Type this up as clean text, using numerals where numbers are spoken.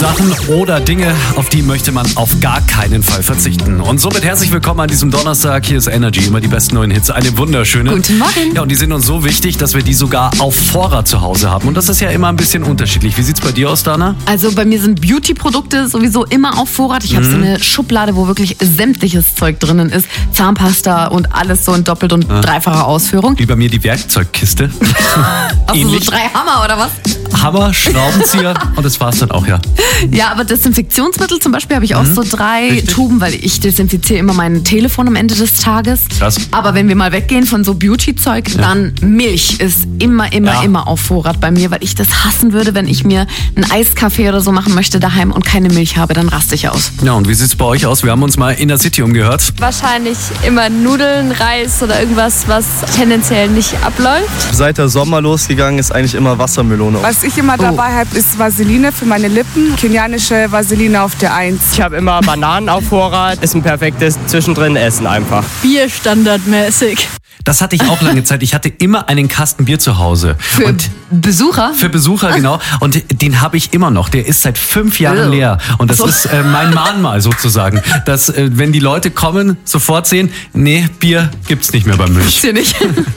Sachen oder Dinge, auf die möchte man auf gar keinen Fall verzichten. Und somit herzlich willkommen an diesem Donnerstag. Hier ist Energy, immer die besten neuen Hits. Eine wunderschöne. Guten Morgen. Ja, und die sind uns so wichtig, dass wir die sogar auf Vorrat zu Hause haben. Und das ist ja immer ein bisschen unterschiedlich. Wie sieht's bei dir aus, Dana? Also bei mir sind Beauty-Produkte sowieso immer auf Vorrat. Ich habe so eine Schublade, wo wirklich sämtliches Zeug drinnen ist. Zahnpasta und alles so in doppelt- und dreifacher Ausführung. Wie bei mir die Werkzeugkiste. Hast du so Ähnlich. 3 Hammer oder was? Hammer, Schraubenzieher und das war's dann auch, ja. Ja, aber Desinfektionsmittel zum Beispiel habe ich auch so 3 Richtig. Tuben, weil ich desinfiziere immer mein Telefon am Ende des Tages. Krass. Aber wenn wir mal weggehen von so Beauty-Zeug, dann Milch ist immer auf Vorrat bei mir, weil ich das hassen würde, wenn ich mir einen Eiskaffee oder so machen möchte daheim und keine Milch habe, dann raste ich aus. Ja, und wie sieht's bei euch aus? Wir haben uns mal in der City umgehört. Wahrscheinlich immer Nudeln, Reis oder irgendwas, was tendenziell nicht abläuft. Seit der Sommer losgegangen ist eigentlich immer Wassermelone. Was ich immer dabei habe, ist Vaseline für meine Lippen. Kenianische Vaseline auf der 1. Ich habe immer Bananen auf Vorrat. Ist ein perfektes zwischendrin Essen einfach. Bier standardmäßig. Das hatte ich auch lange Zeit. Ich hatte immer einen Kasten Bier zu Hause. Für Und Besucher? für Besucher, genau. Und den habe ich immer noch. Der ist seit 5 Jahren leer. Und das ist mein Mahnmal sozusagen. Dass, wenn die Leute kommen, sofort sehen, nee, Bier gibt's nicht mehr beim Milch. Hier nicht.